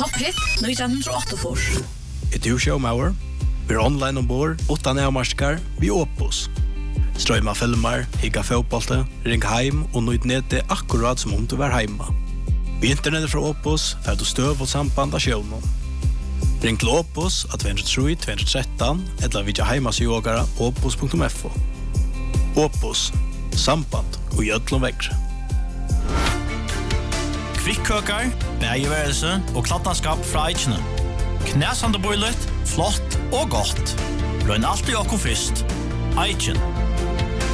Top Hit 1984. Du showmauer. Vi online ombord, utan avmarskar, vi Opus. Strøyma filmer, higga fotbollte, ring heim og nøyd nede akkurat som om du var heima. Vi internettet fra Opus, fer du støv og samband av sjøvnen. Ring til Opus av 203-213, eller vidja heimasjogara opus.fo. Opus, samband og gjødlom vekkre. Kvikkøkar, bægeværelse og klattanskap fra Eichene. Knæsande boilet, flott og godt. Røyn alltid okko fyrst. Eichen.